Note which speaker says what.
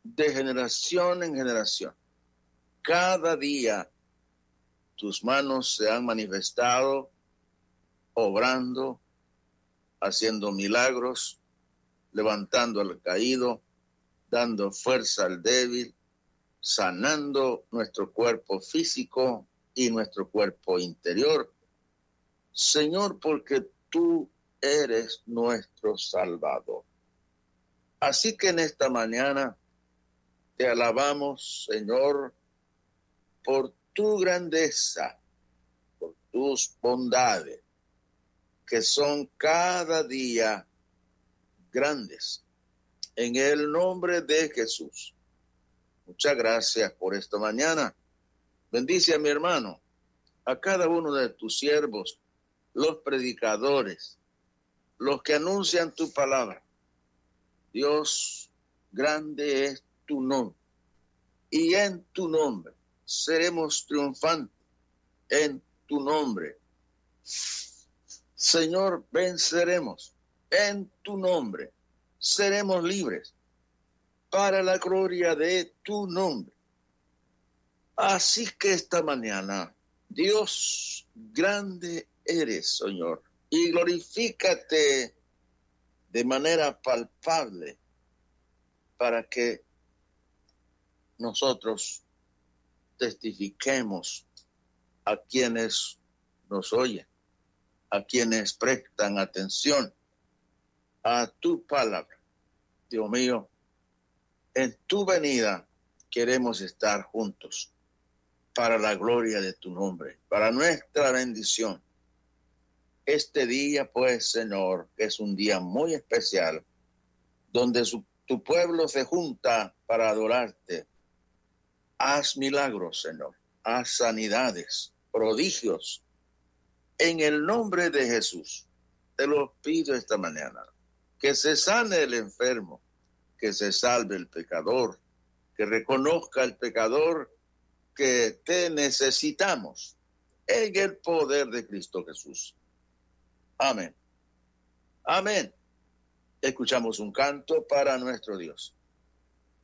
Speaker 1: de generación en generación. Cada día tus manos se han manifestado, obrando, haciendo milagros, levantando al caído, dando fuerza al débil, sanando nuestro cuerpo físico y nuestro cuerpo interior. Señor, porque tú eres nuestro Salvador. Así que en esta mañana te alabamos, Señor, por tu grandeza, por tus bondades, que son cada día grandes. En el nombre de Jesús. Muchas gracias por esta mañana. Bendice a mi hermano, a cada uno de tus siervos, los predicadores, los que anuncian tu palabra. Dios, grande es tu nombre. Y en tu nombre seremos triunfantes. En tu nombre, Señor, venceremos. En tu nombre seremos libres para la gloria de tu nombre. Así que esta mañana, Dios, grande eres, Señor, y glorifícate de manera palpable para que nosotros testifiquemos a quienes nos oyen, a quienes prestan atención a tu palabra. Dios mío, en tu venida queremos estar juntos para la gloria de tu nombre, para nuestra bendición. Este día, pues, Señor, es un día muy especial, donde tu pueblo se junta para adorarte. Haz milagros, Señor, haz sanidades, prodigios. En el nombre de Jesús, te lo pido esta mañana, que se sane el enfermo, que se salve el pecador, que reconozca el pecador que te necesitamos en el poder de Cristo Jesús. Amén. Amén. Escuchamos un canto para nuestro Dios.